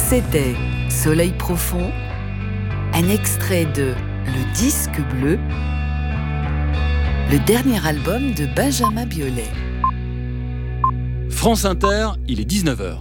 C'était Soleil profond, un extrait de Le disque bleu, le dernier album de Benjamin Biolay. France Inter, il est 19h.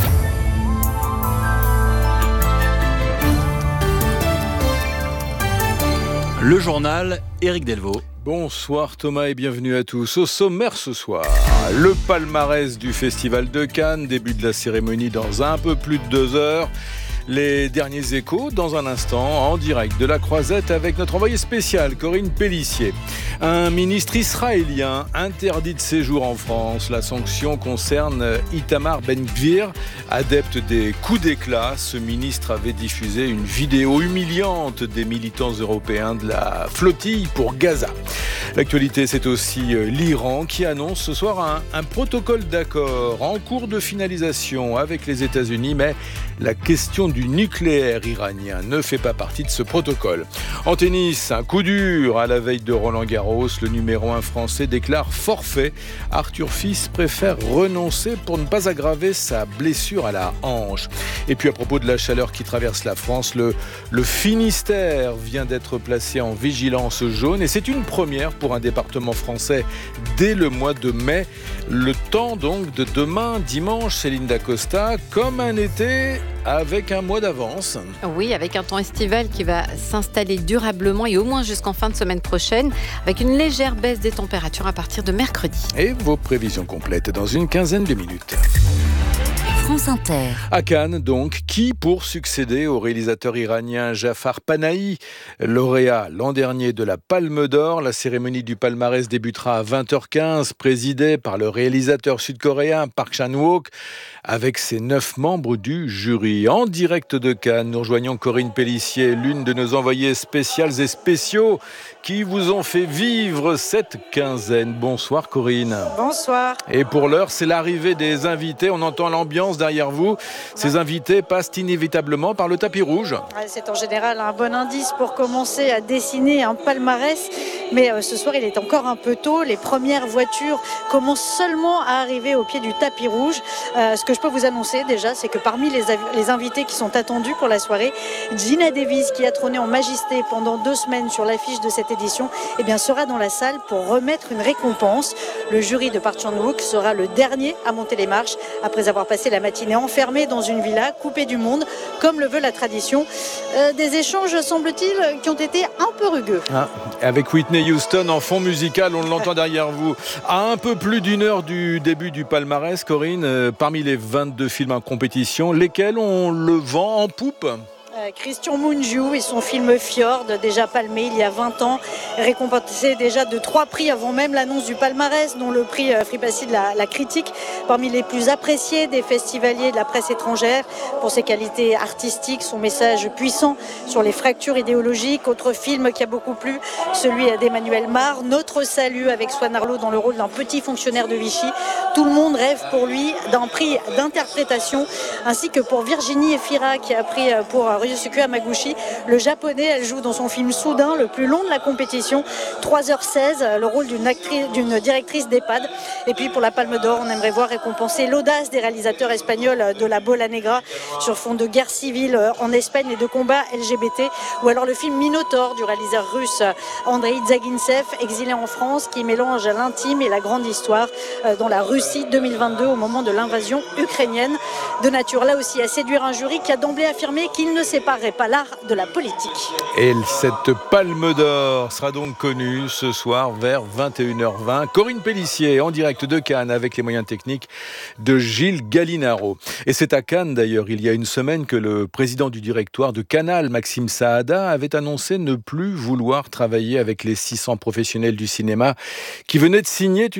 Le journal, Éric Delvaux. Bonsoir Thomas et bienvenue à tous. Au sommaire ce soir, le palmarès du Festival de Cannes, début de la cérémonie dans un peu plus de 2 heures. Les derniers échos dans un instant, en direct de la Croisette avec notre envoyé spécial Corinne Pélissier. Un ministre israélien interdit de séjour en France. La sanction concerne Itamar Ben-Gvir, adepte des coups d'éclat. Ce ministre avait diffusé une vidéo humiliante des militants européens de la flottille pour Gaza. L'actualité, c'est aussi l'Iran qui annonce ce soir un protocole d'accord en cours de finalisation avec les États-Unis, mais la question du nucléaire iranien ne fait pas partie de ce protocole. En tennis, un coup dur à la veille de Roland-Garros. Le numéro 1 français déclare forfait. Arthur Fils préfère renoncer pour ne pas aggraver sa blessure à la hanche. Et puis à propos de la chaleur qui traverse la France, le Finistère vient d'être placé en vigilance jaune et c'est une première pour un département français dès le mois de mai. Le temps donc de demain, dimanche, Céline Dacosta, comme un été avec un mois d'avance. Oui, avec un temps estival qui va s'installer durablement et au moins jusqu'en fin de semaine prochaine, avec une légère baisse des températures à partir de mercredi. Et vos prévisions complètes dans une quinzaine de minutes. France Inter. À Cannes, donc, qui pour succéder au réalisateur iranien Jafar Panahi, lauréat l'an dernier de la Palme d'Or. La cérémonie du palmarès débutera à 20h15, présidée par le réalisateur sud-coréen Park Chan-wook, avec ses 9 membres du jury. En direct de Cannes, nous rejoignons Corinne Pélissier, l'une de nos envoyées spéciales et spéciaux qui vous ont fait vivre cette quinzaine. Bonsoir Corinne. Bonsoir. Et pour l'heure, c'est l'arrivée des invités. On entend l'ambiance derrière vous. Ces invités passent inévitablement par le tapis rouge. C'est en général un bon indice pour commencer à dessiner un palmarès. Mais ce soir, il est encore un peu tôt. Les premières voitures commencent seulement à arriver au pied du tapis rouge. Ce que je peux vous annoncer déjà, c'est que parmi les invités qui sont attendus pour la soirée, Geena Davis, qui a trôné en majesté pendant 2 semaines sur l'affiche de cette édition, sera dans la salle pour remettre une récompense. Le jury de Park Chan-wook sera le dernier à monter les marches après avoir passé la matinée enfermé dans une villa coupée du monde, comme le veut la tradition. Des échanges, semble-t-il, qui ont été un peu rugueux. Avec Whitney Houston en fond musical, on l'entend derrière vous. À un peu plus d'1 heure du début du palmarès, Corinne, parmi les 22 films en compétition, lesquels on le vend en poupe ? Christian Mungiu et son film Fjord, déjà palmé il y a 20 ans, récompensé déjà de 3 prix avant même l'annonce du palmarès, dont le prix Fripassi de la critique, parmi les plus appréciés des festivaliers de la presse étrangère pour ses qualités artistiques, son message puissant sur les fractures idéologiques. Autre film qui a beaucoup plu, celui d'Emmanuel Mar, Notre Salut, avec Swan Arlo dans le rôle d'un petit fonctionnaire de Vichy. Tout le monde rêve pour lui d'un prix d'interprétation, ainsi que pour Virginie Efira qui a pris pour Ryusuke Hamaguchi, le japonais. Elle joue dans son film Soudain, le plus long de la compétition, 3h16, le rôle d'une directrice d'EHPAD. Et puis pour la Palme d'Or, on aimerait voir récompenser l'audace des réalisateurs espagnols de La Bola Negra sur fond de guerre civile en Espagne et de combats LGBT, ou alors le film Minotaur du réalisateur russe Andrei Dzagintsev, exilé en France, qui mélange l'intime et la grande histoire dans la Russie 2022 au moment de l'invasion ukrainienne, de nature là aussi à séduire un jury qui a d'emblée affirmé qu'il ne séparerait pas l'art de la politique. Et cette Palme d'Or sera donc connue ce soir vers 21h20. Corinne Pélissier en direct de Cannes avec les moyens techniques de Gilles Gallinaro. Et c'est à Cannes d'ailleurs, il y a une semaine, que le président du directoire de Canal, Maxime Saada, avait annoncé ne plus vouloir travailler avec les 600 professionnels du cinéma qui venaient de signer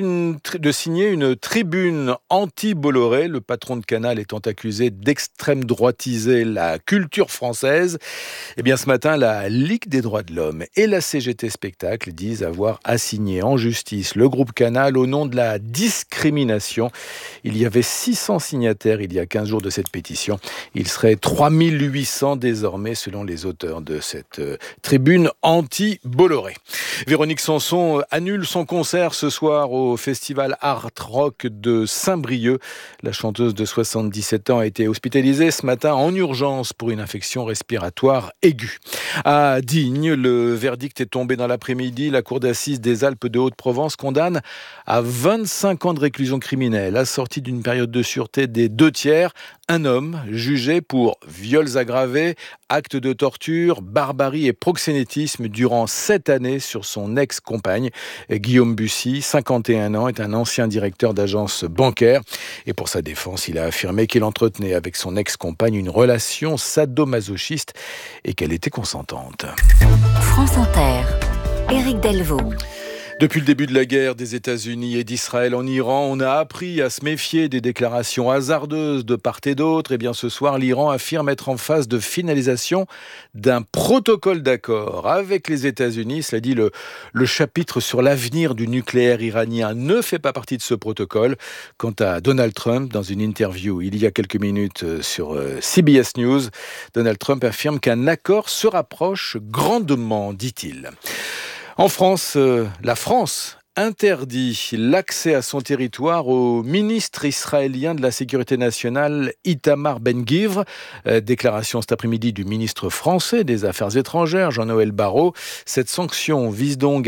une tribune anti-Bolloré, le patron de Canal étant accusé d'extrême droitiser la culture française. Eh bien, ce matin, la Ligue des droits de l'homme et la CGT Spectacle disent avoir assigné en justice le groupe Canal au nom de la discrimination. Il y avait 600 signataires il y a 15 jours de cette pétition. Il serait 3800 désormais selon les auteurs de cette tribune anti-Bolloré. Véronique Sanson annule son concert ce soir au festival Art Rock choc de Saint-Brieuc. La chanteuse de 77 ans a été hospitalisée ce matin en urgence pour une infection respiratoire aiguë. À Digne, le verdict est tombé dans l'après-midi. La cour d'assises des Alpes de Haute-Provence condamne à 25 ans de réclusion criminelle, assortie d'une période de sûreté des 2/3. Un homme jugé pour viols aggravés, actes de torture, barbarie et proxénétisme durant 7 années sur son ex-compagne. Guillaume Bussy, 51 ans, est un ancien directeur d'agence bancaire. Et pour sa défense, il a affirmé qu'il entretenait avec son ex-compagne une relation sadomasochiste et qu'elle était consentante. France Inter, Éric Delvaux. Depuis le début de la guerre des États-Unis et d'Israël en Iran, on a appris à se méfier des déclarations hasardeuses de part et d'autre. Et bien ce soir, l'Iran affirme être en phase de finalisation d'un protocole d'accord avec les États-Unis. Cela dit, le chapitre sur l'avenir du nucléaire iranien ne fait pas partie de ce protocole. Quant à Donald Trump, dans une interview il y a quelques minutes sur CBS News, Donald Trump affirme qu'un accord se rapproche grandement, dit-il. En France, la France interdit l'accès à son territoire au ministre israélien de la Sécurité nationale Itamar Ben-Gvir. Déclaration cet après-midi du ministre français des Affaires étrangères, Jean-Noël Barrot. Cette sanction vise donc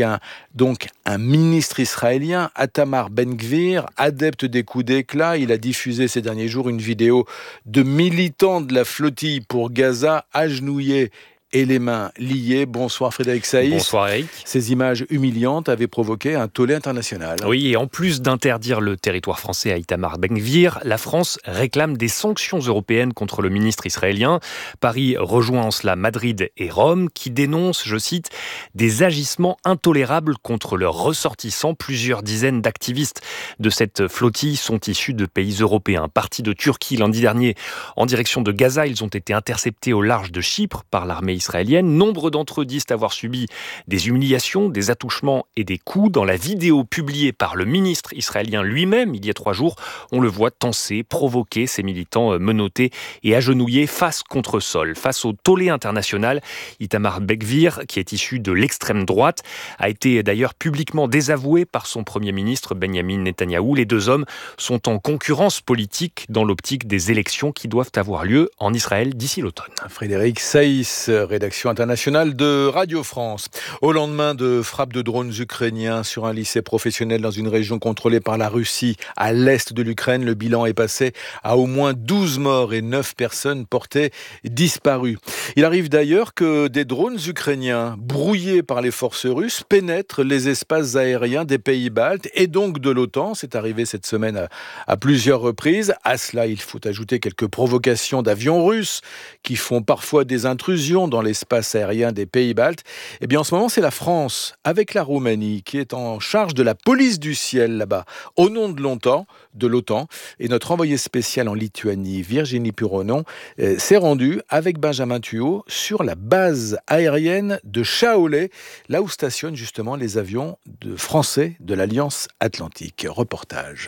un ministre israélien, Itamar Ben-Gvir, adepte des coups d'éclat. Il a diffusé ces derniers jours une vidéo de militants de la flottille pour Gaza agenouillés et les mains liées. Bonsoir Frédéric Saïs. Bonsoir Eric. Ces images humiliantes avaient provoqué un tollé international. Oui, et en plus d'interdire le territoire français à Itamar Ben-Gvir, la France réclame des sanctions européennes contre le ministre israélien. Paris rejoint en cela Madrid et Rome, qui dénoncent, je cite, des agissements intolérables contre leurs ressortissants. Plusieurs dizaines d'activistes de cette flottille sont issus de pays européens. Partis de Turquie lundi dernier en direction de Gaza, ils ont été interceptés au large de Chypre par l'armée israélienne. Nombre d'entre eux disent avoir subi des humiliations, des attouchements et des coups. Dans la vidéo publiée par le ministre israélien lui-même, il y a 3 jours, on le voit tenser, provoquer ces militants menottés et agenouillés face contre sol. Face au tollé international, Itamar Ben-Gvir, qui est issu de l'extrême droite, a été d'ailleurs publiquement désavoué par son premier ministre Benyamin Netanyahou. Les deux hommes sont en concurrence politique dans l'optique des élections qui doivent avoir lieu en Israël d'ici l'automne. Frédéric Saïs, rédaction internationale de Radio France. Au lendemain de frappes de drones ukrainiens sur un lycée professionnel dans une région contrôlée par la Russie à l'est de l'Ukraine, le bilan est passé à au moins 12 morts et 9 personnes portées disparues. Il arrive d'ailleurs que des drones ukrainiens brouillés par les forces russes pénètrent les espaces aériens des pays baltes et donc de l'OTAN. C'est arrivé cette semaine à plusieurs reprises. À cela, il faut ajouter quelques provocations d'avions russes qui font parfois des intrusions dans l'espace aérien des pays baltes. Eh bien, en ce moment, c'est la France, avec la Roumanie, qui est en charge de la police du ciel là-bas, au nom de l'OTAN. Et notre envoyé spécial en Lituanie, Virginie Puronon, s'est rendue avec Benjamin Thuot sur la base aérienne de Chaolais, là où stationnent justement les avions français de l'Alliance Atlantique. Reportage.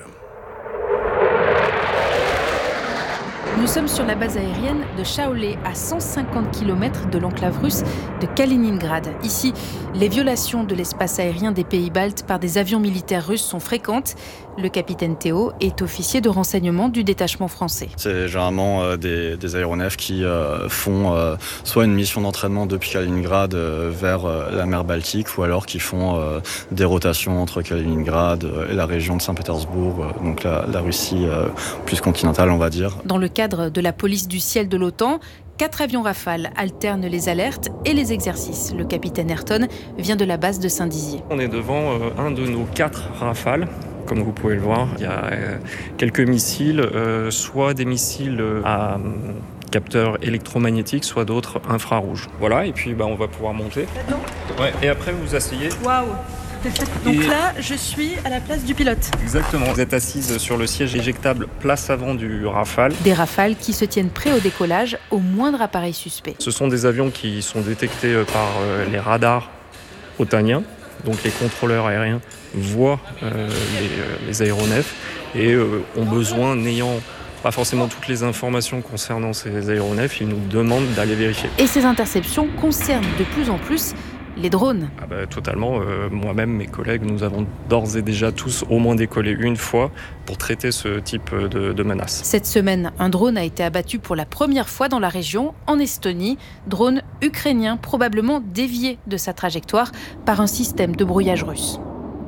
Nous sommes sur la base aérienne de Chaolais, à 150 km de l'enclave russe de Kaliningrad. Ici, les violations de l'espace aérien des pays baltes par des avions militaires russes sont fréquentes. Le capitaine Théo est officier de renseignement du détachement français. C'est généralement des aéronefs qui font soit une mission d'entraînement depuis Kaliningrad vers la mer Baltique, ou alors qui font des rotations entre Kaliningrad et la région de Saint-Pétersbourg, donc la Russie plus continentale, on va dire. Dans le cadre de la police du ciel de l'OTAN, 4 avions Rafale alternent les alertes et les exercices. Le capitaine Ayrton vient de la base de Saint-Dizier. On est devant un de nos 4 Rafales. Comme vous pouvez le voir, il y a quelques missiles, soit des missiles à capteurs électromagnétiques, soit d'autres infrarouges. Voilà, et puis on va pouvoir monter. Ouais, et après vous vous asseyez. Waouh! Donc là, je suis à la place du pilote. Exactement. Vous êtes assise sur le siège éjectable place avant du Rafale. Des Rafales qui se tiennent prêts au décollage au moindre appareil suspect. Ce sont des avions qui sont détectés par les radars otaniens. Donc les contrôleurs aériens voient les aéronefs et ont besoin, n'ayant pas forcément toutes les informations concernant ces aéronefs, ils nous demandent d'aller vérifier. Et ces interceptions concernent de plus en plus les drones. Totalement. Moi-même, mes collègues, nous avons d'ores et déjà tous au moins décollé une fois pour traiter ce type de menace. Cette semaine, un drone a été abattu pour la première fois dans la région, en Estonie. Drone ukrainien probablement dévié de sa trajectoire par un système de brouillage russe.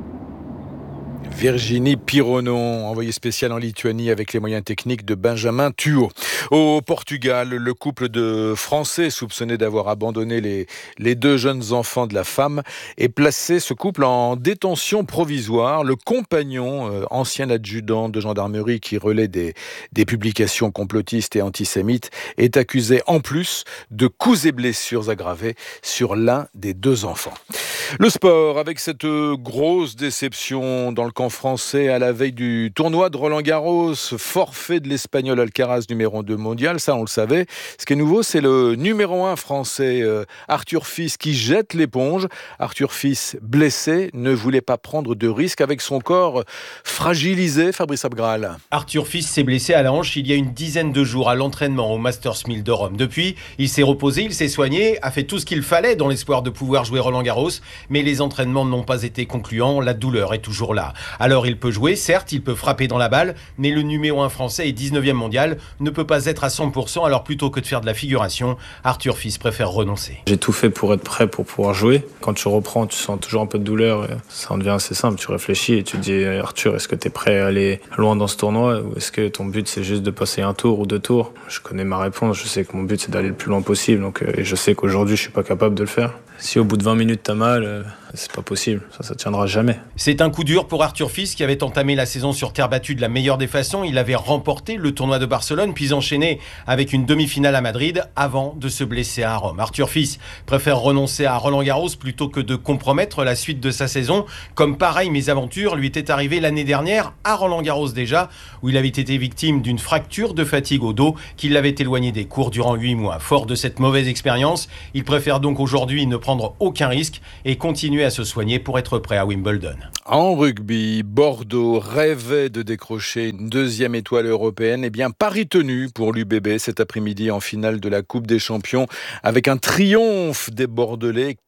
Virginie Pironon, envoyée spéciale en Lituanie avec les moyens techniques de Benjamin Thuot. Au Portugal, le couple de Français soupçonné d'avoir abandonné les 2 jeunes enfants de la femme est placé, ce couple, en détention provisoire. Le compagnon, ancien adjudant de gendarmerie qui relaie des publications complotistes et antisémites, est accusé en plus de coups et blessures aggravées sur l'un des 2 enfants. Le sport, avec cette grosse déception dans le camp français à la veille du tournoi de Roland-Garros, forfait de l'Espagnol Alcaraz, numéro 2 mondial, ça on le savait. Ce qui est nouveau, c'est le numéro 1 français Arthur Fils qui jette l'éponge. Arthur Fils, blessé, ne voulait pas prendre de risques avec son corps fragilisé. Fabrice Abgral. Arthur Fils s'est blessé à la hanche il y a une dizaine de jours à l'entraînement au Masters 1000 de Rome. Depuis, il s'est reposé, il s'est soigné, a fait tout ce qu'il fallait dans l'espoir de pouvoir jouer Roland-Garros. Mais les entraînements n'ont pas été concluants, la douleur est toujours là. Alors il peut jouer, certes, il peut frapper dans la balle, mais le numéro 1 français et 19e mondial ne peut pas être à 100%, alors plutôt que de faire de la figuration, Arthur Fils préfère renoncer. J'ai tout fait pour être prêt pour pouvoir jouer. Quand tu reprends, tu sens toujours un peu de douleur, ça en devient assez simple, tu réfléchis et tu te dis Arthur, est-ce que tu es prêt à aller loin dans ce tournoi ou est-ce que ton but c'est juste de passer un tour ou 2 tours? Je connais ma réponse, je sais que mon but c'est d'aller le plus loin possible, et je sais qu'aujourd'hui je suis pas capable de le faire. Si au bout de 20 minutes t'as mal, c'est pas possible, ça tiendra jamais. C'est un coup dur pour Arthur Fils qui avait entamé la saison sur terre battue de la meilleure des façons. Il avait remporté le tournoi de Barcelone, puis enchaîné avec une demi-finale à Madrid avant de se blesser à Rome. Arthur Fils préfère renoncer à Roland-Garros plutôt que de compromettre la suite de sa saison. Comme pareille mésaventure lui était arrivée l'année dernière à Roland-Garros déjà, où il avait été victime d'une fracture de fatigue au dos qui l'avait éloigné des courts durant 8 mois. Fort de cette mauvaise expérience, il préfère donc aujourd'hui ne prendre aucun risque et continuer à se soigner pour être prêt à Wimbledon. En rugby, Bordeaux rêvait de décrocher une 2e étoile européenne. Eh bien, pari tenu pour l'UBB cet après-midi en finale de la Coupe des Champions avec un triomphe des Bordelais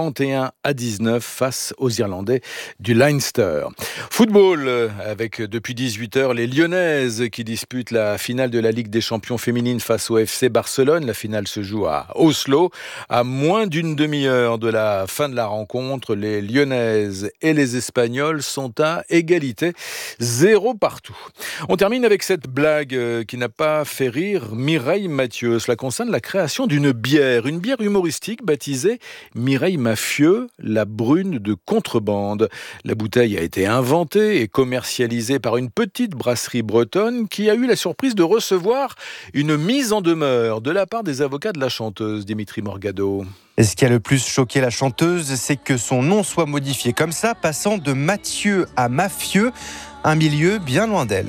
41-19 face aux Irlandais du Leinster. Football avec depuis 18h les Lyonnaises qui disputent la finale de la Ligue des Champions féminines face au FC Barcelone. La finale se joue à Oslo. À moins d'une demi-heure de la fin de la rencontre, les Lyonnaises et les Espagnols sont à égalité, 0 partout. On termine avec cette blague qui n'a pas fait rire Mireille Mathieu. Cela concerne la création d'une bière, une bière humoristique baptisée Mireille Mafieux, la brune de contrebande. La bouteille a été inventée et commercialisée par une petite brasserie bretonne qui a eu la surprise de recevoir une mise en demeure de la part des avocats de la chanteuse, Dimitri Morgado. Et ce qui a le plus choqué la chanteuse, c'est que son nom soit modifié comme ça, passant de Mathieu à Mafieux, un milieu bien loin d'elle.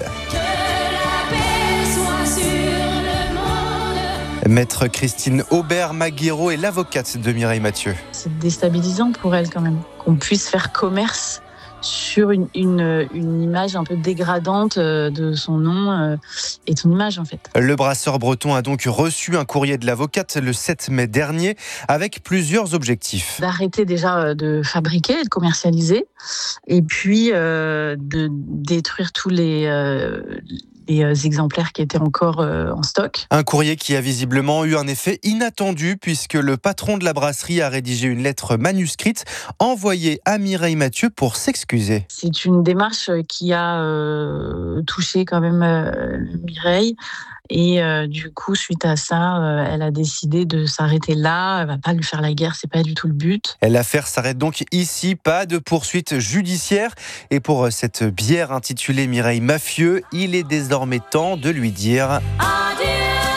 Maître Christine Aubert-Maguero est l'avocate de Mireille Mathieu. C'est déstabilisant pour elle quand même, qu'on puisse faire commerce sur une image un peu dégradante de son nom et de son image en fait. Le brasseur breton a donc reçu un courrier de l'avocate le 7 mai dernier avec plusieurs objectifs. D'arrêter déjà de fabriquer, de commercialiser et puis de détruire tous les exemplaires qui étaient encore en stock. Un courrier qui a visiblement eu un effet inattendu puisque le patron de la brasserie a rédigé une lettre manuscrite envoyée à Mireille Mathieu pour s'excuser. C'est une démarche qui a touché quand même Mireille. Et du coup, suite à ça, elle a décidé de s'arrêter là. Elle va pas lui faire la guerre, c'est pas du tout le but. L'affaire s'arrête donc ici, pas de poursuite judiciaire. Et pour cette bière intitulée Mireille Mafieux, il est désormais temps de lui dire adieu.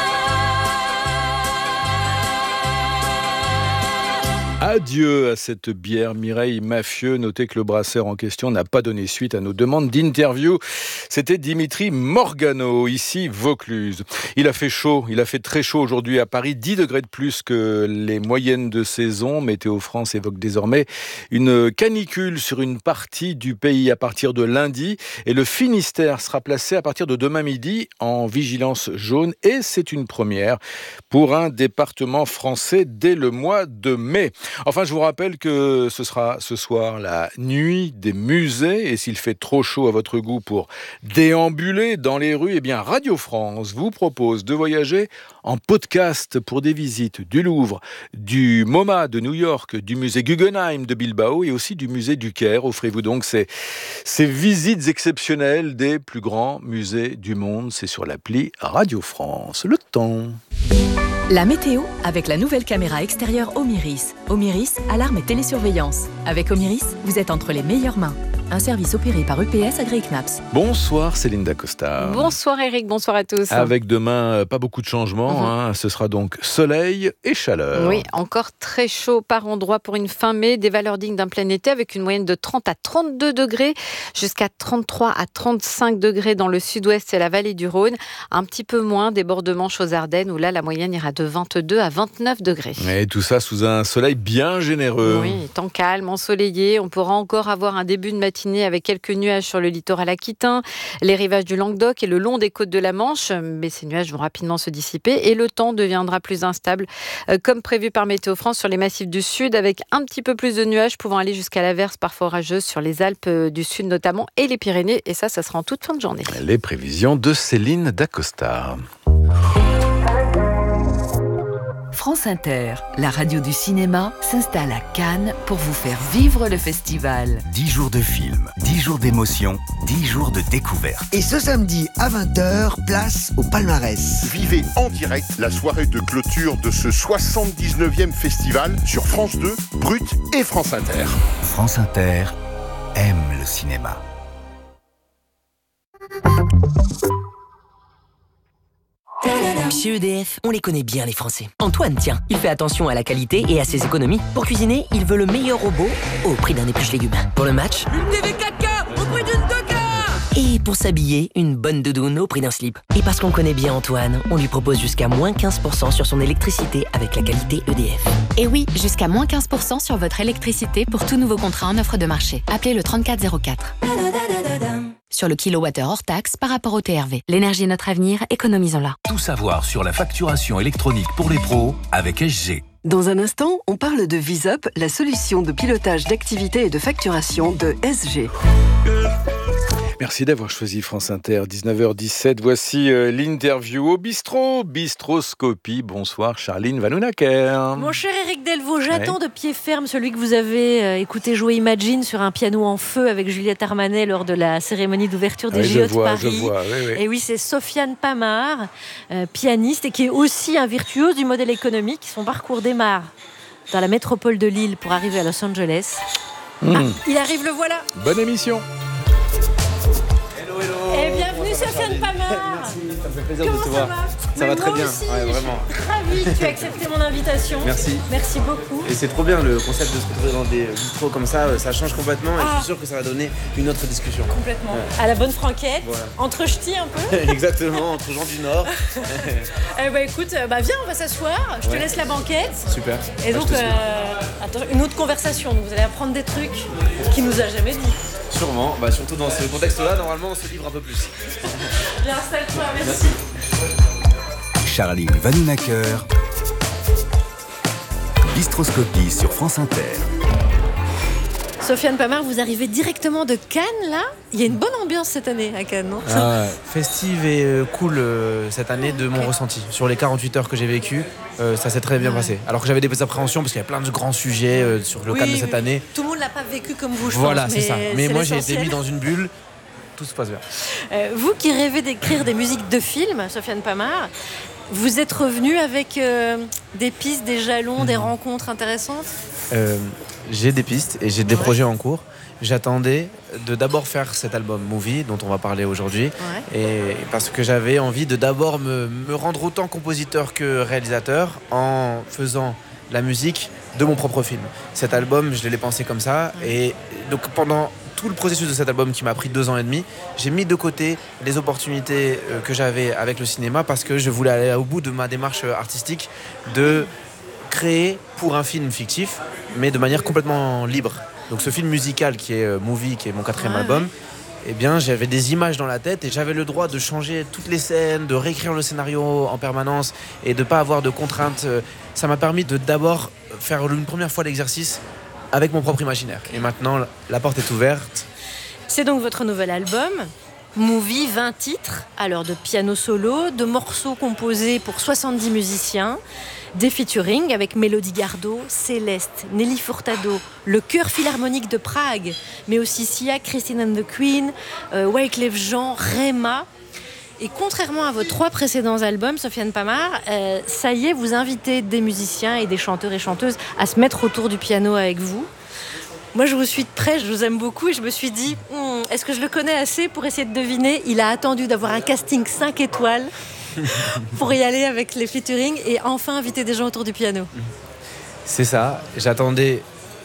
Adieu à cette bière Mireille Mafieux. Notez que le brasseur en question n'a pas donné suite à nos demandes d'interview. C'était Dimitri Morgado, ici Vaucluse. Il a fait chaud, il a fait très chaud aujourd'hui à Paris, 10 degrés de plus que les moyennes de saison. Météo France évoque désormais une canicule sur une partie du pays à partir de lundi. Et le Finistère sera placé à partir de demain midi en vigilance jaune. Et c'est une première pour un département français dès le mois de mai. Enfin, je vous rappelle que ce sera ce soir la nuit des musées. Et s'il fait trop chaud à votre goût pour déambuler dans les rues, eh bien Radio France vous propose de voyager en podcast pour des visites du Louvre, du MoMA de New York, du musée Guggenheim de Bilbao et aussi du musée du Caire. Offrez-vous donc ces visites exceptionnelles des plus grands musées du monde. C'est sur l'appli Radio France. Le temps. La météo avec la nouvelle caméra extérieure Omiris. Omiris, alarme et télésurveillance. Avec Omiris, vous êtes entre les meilleures mains. Un service opéré par UPS AgriKnaps. Bonsoir Céline Dacosta. Bonsoir Eric, bonsoir à tous. Avec demain, pas beaucoup de changements. Ce sera donc soleil et chaleur. Oui, encore très chaud par endroit pour une fin mai. Des valeurs dignes d'un plein été avec une moyenne de 30 à 32 degrés jusqu'à 33 à 35 degrés dans le sud-ouest et la vallée du Rhône. Un petit peu moins des bords de Manche aux Ardennes où là, la moyenne ira de 22 à 29 degrés. Et tout ça sous un soleil bien généreux. Oui, temps calme, ensoleillé. On pourra encore avoir un début de matinée avec quelques nuages sur le littoral aquitain, les rivages du Languedoc et le long des côtes de la Manche. Mais ces nuages vont rapidement se dissiper et le temps deviendra plus instable, comme prévu par Météo France sur les massifs du sud, avec un petit peu plus de nuages pouvant aller jusqu'à l'averse parfois orageuse sur les Alpes du sud notamment et les Pyrénées. Et ça sera en toute fin de journée. Les prévisions de Céline Dacosta. France Inter, la radio du cinéma, s'installe à Cannes pour vous faire vivre le festival. 10 jours de films, 10 jours d'émotion, 10 jours de découverte. Et ce samedi à 20h, place au palmarès. Vivez en direct la soirée de clôture de ce 79e festival sur France 2, Brut et France Inter. France Inter aime le cinéma. Chez EDF, on les connaît bien les Français. Antoine, tiens, il fait attention à la qualité et à ses économies. Pour cuisiner, il veut le meilleur robot au prix d'un épluche-légumes. Pour le match, une TV 4K au prix d'une 2K. Et pour s'habiller, une bonne doudoune au prix d'un slip. Et parce qu'on connaît bien Antoine, on lui propose jusqu'à moins 15% sur son électricité avec la qualité EDF. Et oui, jusqu'à moins 15% sur votre électricité pour tout nouveau contrat en offre de marché. Appelez le 3404. Sur le kilowattheure hors taxe par rapport au TRV. L'énergie est notre avenir, économisons-la. Tout savoir sur la facturation électronique pour les pros avec SG. Dans un instant, on parle de VisUp, la solution de pilotage d'activité et de facturation de SG. Merci d'avoir choisi France Inter, 19h17. Voici l'interview au bistrot, Bistroscopie. Bonsoir Charline Vanhoenacker. Mon cher Eric Delvaux, j'attends de pied ferme celui que vous avez écouté jouer Imagine sur un piano en feu avec Juliette Armanet lors de la cérémonie d'ouverture des JO de Paris. Je vois, oui. Et oui, c'est Sofiane Pamar, pianiste et qui est aussi un virtuose du modèle économique. Son parcours démarre dans la métropole de Lille pour arriver à Los Angeles. Ah, il arrive, le voilà. Bonne émission. Et bienvenue Sofiane Pamar. Merci, ça me fait plaisir de te voir. Ça va très bien, aussi, vraiment. Je suis ravie que tu aies accepté mon invitation. Merci beaucoup. Et c'est trop bien le concept de se retrouver dans des bistrots comme ça change complètement et je suis sûr que ça va donner une autre discussion. Complètement. À la bonne franquette, voilà. Entre ch'tis un peu. Exactement, entre gens du Nord. Écoute, viens, on va s'asseoir. Je te laisse la banquette. Super. Et donc, attends, une autre conversation. Vous allez apprendre des trucs qu'il nous a jamais dit. Sûrement, surtout dans ce contexte-là, normalement on se livre un peu plus. Bien, installe-toi, merci. Charline Vanhoenacker, Bistroscopie sur France Inter. Sofiane Pamar, vous arrivez directement de Cannes, là. Il y a une bonne ambiance cette année à Cannes, non ? Festive et cool cette année de mon ressenti. Sur les 48 heures que j'ai vécues, ça s'est très bien passé. Alors que j'avais des appréhensions parce qu'il y a plein de grands sujets sur le Cannes de cette année. Tout le monde l'a pas vécu comme vous, je pense. Voilà, c'est ça. Mais moi, j'ai été mis dans une bulle. Tout se passe bien. Vous qui rêvez d'écrire des musiques de films, Sofiane Pamar, vous êtes revenu avec des pistes, des jalons, des rencontres intéressantes ? J'ai des pistes et j'ai des projets en cours. J'attendais de d'abord faire cet album Movie dont on va parler aujourd'hui et parce que j'avais envie de d'abord me rendre autant compositeur que réalisateur en faisant la musique de mon propre film. Cet album, je l'ai pensé comme ça et donc pendant tout le processus de cet album qui m'a pris 2 ans et demi, j'ai mis de côté les opportunités que j'avais avec le cinéma parce que je voulais aller au bout de ma démarche artistique de créé pour un film fictif, mais de manière complètement libre. Donc ce film musical qui est Movie, qui est mon 4e album, eh bien, j'avais des images dans la tête et j'avais le droit de changer toutes les scènes, de réécrire le scénario en permanence et de ne pas avoir de contraintes. Ça m'a permis de d'abord faire une première fois l'exercice avec mon propre imaginaire. Et maintenant, la porte est ouverte. C'est donc votre nouvel album, Movie, 20 titres, à l'heure de piano solo, de morceaux composés pour 70 musiciens, des featuring avec Mélodie Gardot, Céleste, Nelly Furtado, le Chœur Philharmonique de Prague, mais aussi Sia, Christine and the Queen, Wyclef Jean, Rema. Et contrairement à vos 3 précédents albums, Sofiane Pamart, ça y est, vous invitez des musiciens et des chanteurs et chanteuses à se mettre autour du piano avec vous. Moi, je vous suis de près, je vous aime beaucoup et je me suis dit, est-ce que je le connais assez pour essayer de deviner ? Il a attendu d'avoir un casting 5 étoiles pour y aller avec les featuring et enfin inviter des gens autour du piano. C'est ça, j'attendais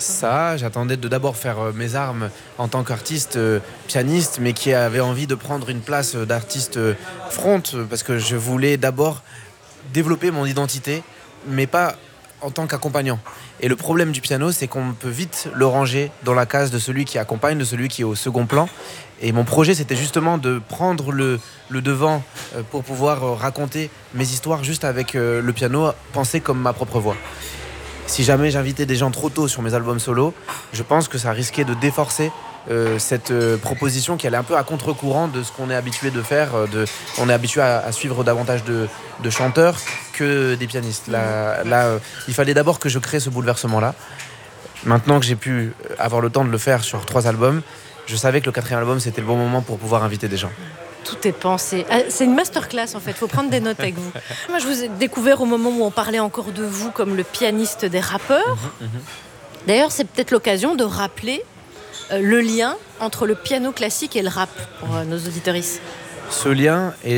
de d'abord faire mes armes en tant qu'artiste pianiste, mais qui avait envie de prendre une place d'artiste front, parce que je voulais d'abord développer mon identité, mais pas en tant qu'accompagnant. Et le problème du piano, c'est qu'on peut vite le ranger dans la case de celui qui accompagne, de celui qui est au second plan. Et mon projet, c'était justement de prendre le devant pour pouvoir raconter mes histoires juste avec le piano, pensé comme ma propre voix. Si jamais j'invitais des gens trop tôt sur mes albums solo, je pense que ça risquait de déforcer cette proposition qui allait un peu à contre-courant de ce qu'on est habitué de faire. On est habitué à suivre davantage de chanteurs que des pianistes. Là, il fallait d'abord que je crée ce bouleversement-là. Maintenant que j'ai pu avoir le temps de le faire sur 3 albums, je savais que le 4e album, c'était le bon moment pour pouvoir inviter des gens. Tout est pensé. C'est une masterclass en fait, il faut prendre des notes avec vous. Moi je vous ai découvert au moment où on parlait encore de vous comme le pianiste des rappeurs. D'ailleurs c'est peut-être l'occasion de rappeler le lien entre le piano classique et le rap pour nos auditeuristes. Ce lien est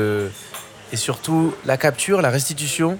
surtout la capture, la restitution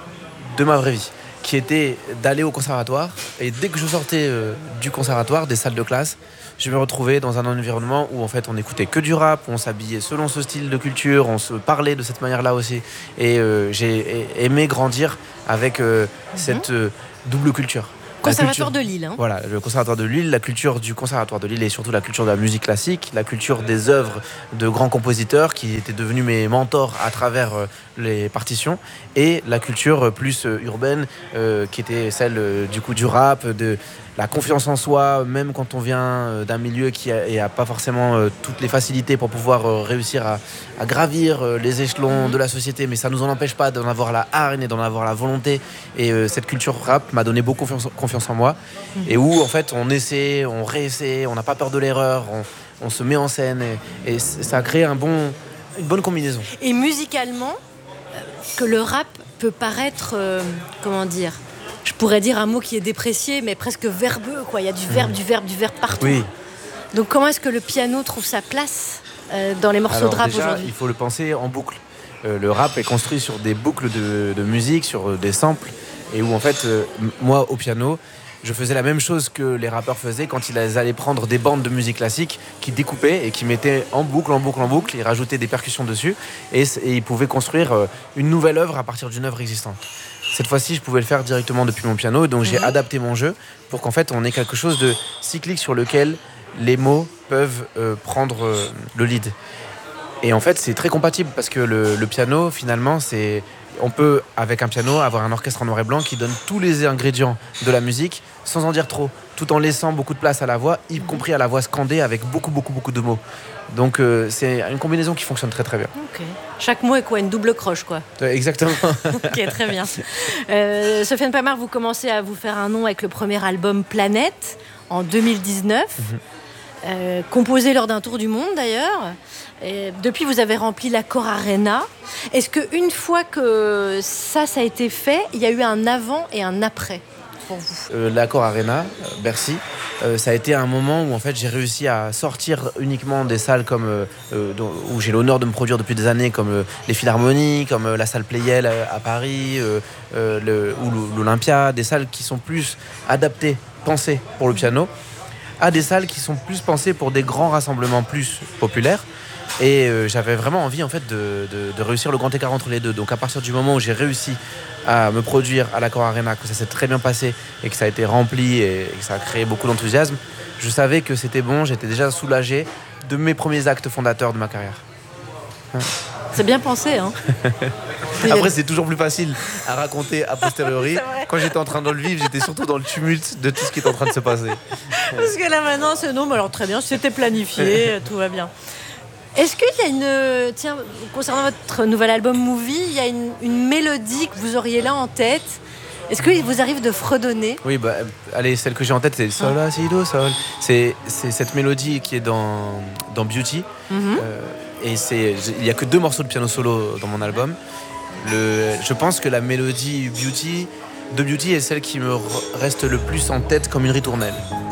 de ma vraie vie, qui était d'aller au conservatoire. Et dès que je sortais du conservatoire, des salles de classe, je me retrouvais dans un environnement où en fait on n'écoutait que du rap, on s'habillait selon ce style de culture, on se parlait de cette manière-là aussi. Et j'ai aimé grandir avec cette double culture. Conservatoire de Lille. Voilà, le conservatoire de Lille, la culture du conservatoire de Lille et surtout la culture de la musique classique, la culture des œuvres de grands compositeurs qui étaient devenus mes mentors à travers les partitions, et la culture plus urbaine qui était celle du coup du rap, de la confiance en soi, même quand on vient d'un milieu qui a pas forcément toutes les facilités pour pouvoir réussir à gravir les échelons de la société, mais ça nous en empêche pas d'en avoir la hargne et d'en avoir la volonté. Et cette culture rap m'a donné beaucoup confiance en moi, et où en fait on essaie, on réessaie, on n'a pas peur de l'erreur, on se met en scène, et ça a créé une bonne combinaison. Et musicalement, que le rap peut paraître, comment dire, je pourrais dire un mot qui est déprécié, mais presque verbeux, quoi. Il y a du verbe partout. Oui. Donc comment est-ce que le piano trouve sa place dans les morceaux de rap déjà, aujourd'hui ? Il faut le penser en boucle. Le rap est construit sur des boucles de musique, sur des samples, et où en fait, moi au piano, je faisais la même chose que les rappeurs faisaient quand ils allaient prendre des bandes de musique classique qui découpaient et qui mettaient en boucle, ils rajoutaient des percussions dessus, et ils pouvaient construire une nouvelle œuvre à partir d'une œuvre existante. Cette fois-ci, je pouvais le faire directement depuis mon piano, donc j'ai adapté mon jeu pour qu'en fait on ait quelque chose de cyclique sur lequel les mots peuvent prendre le lead. Et en fait, c'est très compatible parce que le piano, finalement, on peut, avec un piano, avoir un orchestre en noir et blanc qui donne tous les ingrédients de la musique sans en dire trop, tout en laissant beaucoup de place à la voix, y compris à la voix scandée avec beaucoup de mots. Donc c'est une combinaison qui fonctionne très très bien. Okay. Chaque mot est quoi ? Une double croche, quoi. Exactement. Ok, très bien. Sofiane Pamart, vous commencez à vous faire un nom avec le premier album Planète en 2019. Composé lors d'un tour du monde d'ailleurs. Et depuis, vous avez rempli l'Accor Arena. Est-ce qu'une fois que ça a été fait, il y a eu un avant et un après pour vous ? L'Accor Arena, Bercy, ça a été un moment où en fait j'ai réussi à sortir uniquement des salles comme où j'ai l'honneur de me produire depuis des années, comme les Philharmonies, comme la salle Pleyel à Paris, ou l'Olympia, des salles qui sont plus adaptées, pensées pour le piano, à des salles qui sont plus pensées pour des grands rassemblements plus populaires. Et j'avais vraiment envie en fait de réussir le grand écart entre les deux. Donc à partir du moment où j'ai réussi à me produire à l'Accor Arena, que ça s'est très bien passé et que ça a été rempli et que ça a créé beaucoup d'enthousiasme, je savais que c'était bon, j'étais déjà soulagé de mes premiers actes fondateurs de ma carrière. C'est bien pensé, hein. Après, c'est toujours plus facile à raconter a posteriori. Quand j'étais en train de le vivre, j'étais surtout dans le tumulte de tout ce qui est en train de se passer. Parce que là maintenant, c'est non, mais alors très bien, c'était planifié, tout va bien. Est-ce qu'il y a une... Tiens, concernant votre nouvel album Movie, il y a une mélodie que vous auriez là en tête? Est-ce qu'il vous arrive de fredonner? Oui, allez, celle que j'ai en tête, c'est Sol, La, Si, Do, Sol. C'est cette mélodie qui est dans Beauty. Et il n'y a que 2 morceaux de piano solo dans mon album. Je pense que la mélodie de Beauty est celle qui me reste le plus en tête comme une ritournelle.